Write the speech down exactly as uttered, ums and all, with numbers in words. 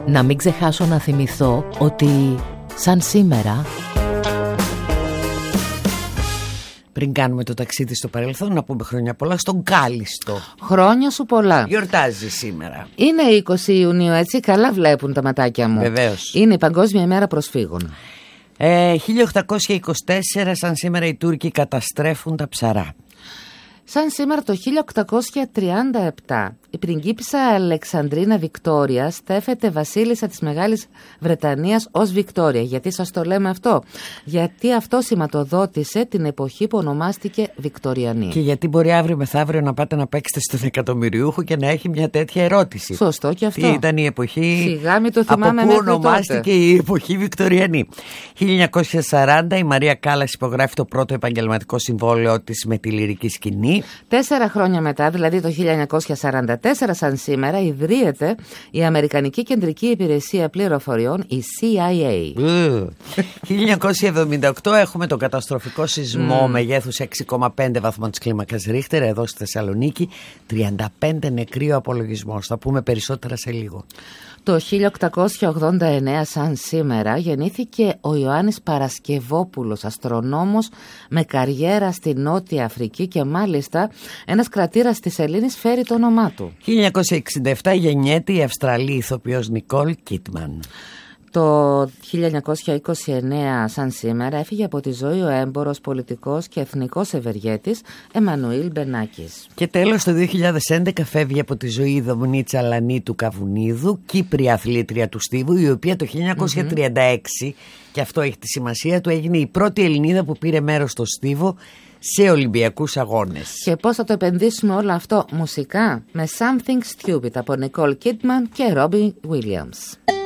Να μην ξεχάσω να θυμηθώ ότι σαν σήμερα, πριν κάνουμε το ταξίδι στο παρελθόν, να πούμε χρόνια πολλά στον Κάλιστο. Χρόνια σου πολλά. Γιορτάζει σήμερα. Είναι είκοσι Ιουνίου, έτσι, καλά βλέπουν τα ματάκια μου. Βεβαίως. Είναι η Παγκόσμια ημέρα προσφύγων. ε, χίλια οκτακόσια είκοσι τέσσερα, σαν σήμερα, οι Τούρκοι καταστρέφουν τα ψαρά. Σαν σήμερα το χίλια οκτακόσια τριάντα επτά, η πριγκίπισσα Αλεξανδρίνα Βικτόρια στέφεται βασίλισσα της Μεγάλης Βρετανίας ως Βικτόρια. Γιατί σας το λέμε αυτό? Γιατί αυτό σηματοδότησε την εποχή που ονομάστηκε Βικτοριανή. Και γιατί μπορεί αύριο μεθαύριο να πάτε να παίξετε στον εκατομμυριούχο και να έχει μια τέτοια ερώτηση. Σωστό και αυτό. Τι ήταν η εποχή? Σιγά μην το θυμάμαι. Από πού ονομάστηκε τότε η εποχή Βικτοριανή? χίλια εννιακόσια σαράντα, η Μαρία Κάλλας υπογράφει το πρώτο επαγγελματικό συμβόλαιο της με τη λυρική σκηνή. Τέσσερα χρόνια μετά, δηλαδή το χίλια εννιακόσια σαράντα τέσσερα σαν σήμερα, ιδρύεται η Αμερικανική Κεντρική Υπηρεσία Πληροφοριών, η σι άι έι. χίλια εννιακόσια εβδομήντα οκτώ έχουμε τον καταστροφικό σεισμό Mm. μεγέθους έξι κόμμα πέντε βαθμών της κλίμακας Ρίχτερ εδώ στη Θεσσαλονίκη. τριάντα πέντε νεκροί ο απολογισμός. Θα πούμε περισσότερα σε λίγο. Το χίλια οκτακόσια ογδόντα εννέα σαν σήμερα γεννήθηκε ο Ιωάννης Παρασκευόπουλος, αστρονόμος με καριέρα στη Νότια Αφρική, και μάλιστα ένας κρατήρας της Σελήνης φέρει το όνομά του. χίλια εννιακόσια εξήντα επτά γεννιέται η Αυστραλή ηθοποιός Νικόλ Κίτμαν. Το χίλια εννιακόσια είκοσι εννέα σαν σήμερα έφυγε από τη ζωή ο έμπορος, πολιτικός και εθνικός ευεργέτης Εμμανουήλ Μπενάκης. Και τέλος το δύο χιλιάδες έντεκα φεύγει από τη ζωή η Δομνίτσα Λανίτου Καβουνίδου, Κύπρια αθλήτρια του στίβου, η οποία το χίλια εννιακόσια τριάντα έξι, mm-hmm. και αυτό έχει τη σημασία του, έγινε η πρώτη Ελληνίδα που πήρε μέρος στο στίβο σε Ολυμπιακούς αγώνες. Και πώς θα το επενδύσουμε όλο αυτό μουσικά? Με Something Stupid από Nicole Kidman και Robbie Williams.